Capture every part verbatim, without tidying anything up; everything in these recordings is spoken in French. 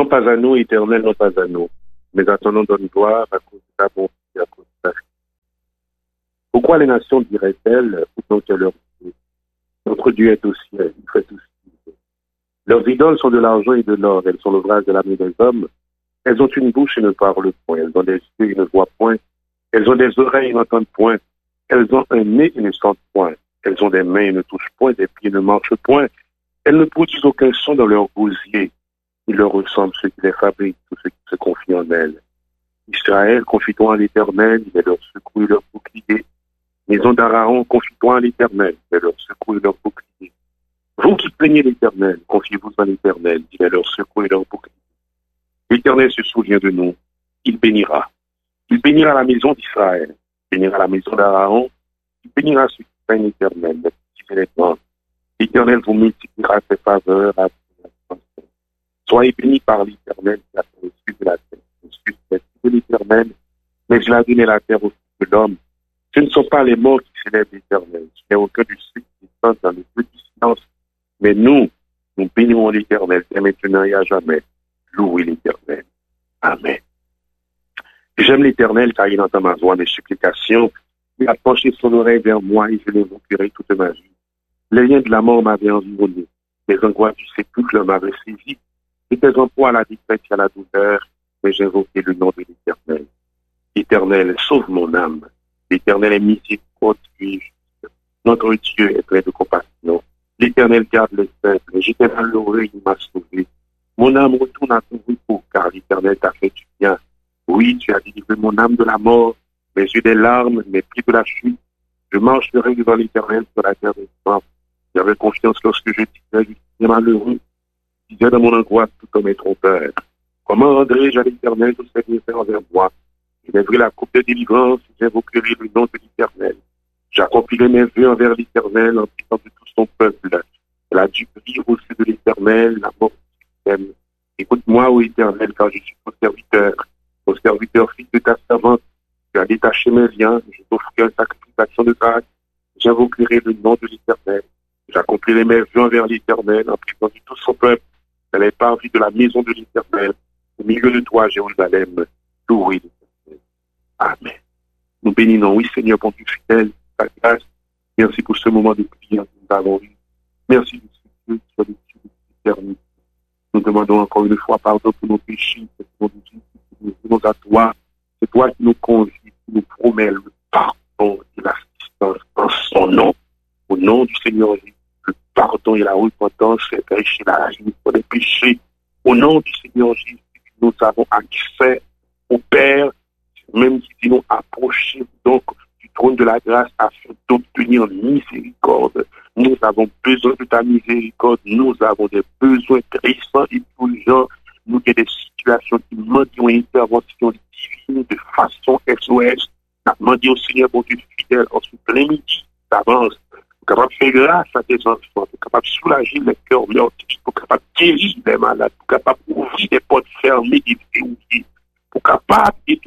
Non pas à nous, Éternel, non pas à nous, mais à ton nom donne gloire à cause de ta bonté et à cause de ta justice. Pourquoi les nations diraient-elles, autant que leur Dieu, notre Dieu est au ciel, il fait tout ce qu'il veut. Leurs idoles sont de l'argent et de l'or, elles sont l'ouvrage de la main des hommes. Elles ont une bouche et ne parlent point, elles ont des yeux et ne voient point, elles ont des oreilles et n'entendent point, elles ont un nez et ne sentent point, elles ont des mains et ne touchent point, des pieds et ne marchent point, elles ne produisent aucun son dans leur gosier. Il leur ressemble ceux qui les fabriquent, tous ceux qui se confient en elles. Israël, confie-toi en l'Éternel, il est leur secours et leur bouclier. Maison d'Aaron, confie-toi en l'Éternel, il est leur secours et leur bouclier. Vous qui plaignez l'Éternel, confiez-vous en l'Éternel, il est leur secours et leur bouclier. L'Éternel se souvient de nous, il bénira. Il bénira la maison d'Israël, il bénira la maison d'Aaron, il bénira ceux qui craignent l'Éternel, les petits et les grands. L'Éternel vous multipliera ses faveurs à vous. Soyez bénis par l'Éternel qui a fait le sud de la terre. Le sud est de l'Éternel, mais il a donné la terre au fils de l'homme. Ce ne sont pas les morts qui célèbrent l'Éternel, ce n'est aucun de ceux qui sont dans le petit silence. Mais nous, nous bénirons l'Éternel, et maintenant et à jamais. Louez l'Éternel. Amen. J'aime l'Éternel car il entend ma voix, mes supplications. Il a penché son oreille vers moi et je l'évoquerai toute ma vie. Les liens de la mort m'avaient environné. Les angoisses du sépulcre m'avaient saisi. J'étais en proie à la détresse et à la douleur, mais j'invoquais le nom de l'Éternel. L'Éternel sauve mon âme. L'Éternel est miséricordieux. Notre Dieu est plein de compassion. L'Éternel garde les simples. J'étais malheureux, il m'a sauvé. Mon âme retourne à ton repos, car l'Éternel t'a fait du bien. Oui, tu as délivré mon âme de la mort, mes yeux des larmes, mes pieds de la chute. Je marcherai devant l'Éternel sur la terre des morts. J'avais confiance lorsque je disais, je suis malheureux. Je disais dans mon angoisse, tout comme mes trompeurs. Comment rendrai-je à l'Éternel tout ce qu'il fait envers moi? Je lèverai la coupe de délivrance, j'invoquerai le nom de l'Éternel. J'accomplirai mes vœux envers l'Éternel en priant de tout son peuple. Elle a dû prier au ciel de l'Éternel, la mort du système. Écoute-moi, ô Éternel, car je suis ton serviteur, ton serviteur, fils de ta servante. Tu as détaché mes liens, je t'offrirai un sacrifice d'action de grâce. J'invoquerai le nom de l'Éternel. J'accomplirai mes vœux envers l'Éternel en priant de tout son peuple. Elle est partie de la maison de l'Éternel, au milieu de toi, Jérusalem. Louez l'Éternel. Amen. Nous bénissons, oui, Seigneur, pour Dieu fidèle, ta grâce. Merci pour ce moment de prière que nous avons eu. Merci de ce Dieu qui soit de Dieu éternel. Nous demandons encore une fois pardon pour nos péchés, pour nos Dieu, nous venons à toi. C'est toi qui nous conduis, qui nous promets le pardon et l'assistance en son nom. Au nom du Seigneur Jésus, le pardon et la repentance, c'est péché, la rémission des péchés. Au nom du Seigneur Jésus, nous avons accès au Père, même si nous approchons donc du trône de la grâce afin d'obtenir miséricorde. Nous avons besoin de ta miséricorde, nous avons des besoins pressants et urgents. Nous avons des situations qui demandent une intervention divine de façon S O S. Nous demandons au Seigneur, bon Dieu fidèle, en ce plein midi, d'avance, pour capable de faire grâce à tes enfants, pour capable de soulager les cœurs meurtris, pour capable de guérir les malades, pour capable d'ouvrir des portes fermées et verrouillées, pour capable de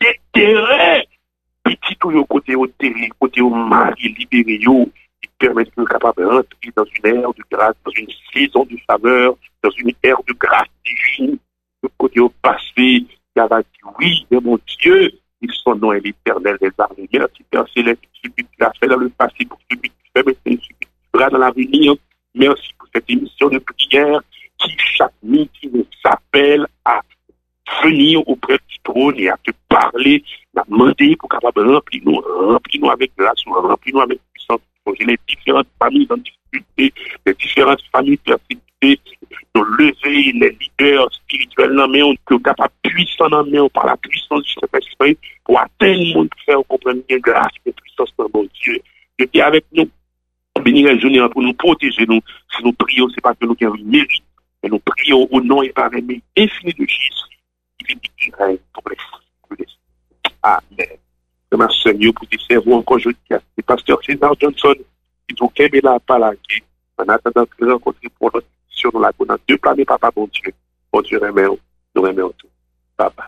déterrer petit ou au côté au terrain, côté au mari libéré, qui permet de capable de rentrer dans une ère de grâce, dans une saison de faveur, dans une ère de grâce divine, le côté au passé, qui a dit oui, mais mon Dieu, et son nom est l'Éternel des armées. Merci Père Céleste, celui qui l'a fait dans le passé, pour celui qui fait maintenant, celui qui fera dans l'avenir. Merci pour cette émission de prière qui, chaque nuit, qui nous appelle à venir auprès du trône et à te parler, à demander pour capable de remplir nous, remplir nous avec grâce, remplir nous avec puissance. Les différentes familles en difficulté, les différentes familles persécutées, de lever les leaders spirituels dans mais on est capable puissant dans mais par la puissance du Saint-Esprit pour atteindre le monde, pour faire comprendre bien grâce et puissance de mon Dieu. Je dis avec nous, bénir les jeunes pour nous protéger, nous. Si nous prions, c'est pas que nous avons mérite, mais nous prions au nom et par l'aimé infini de Jésus. Il est dit qu'il règne pour les Amen. Ma Seigneur, pour te servir encore aujourd'hui, c'est Pasteur César Johnson, qui nous aime la palague, en attendant de rencontrer pour notre mission dans la dans deux planètes, papa, bon Dieu. Bon Dieu, remercie, nous remercions tout. Papa.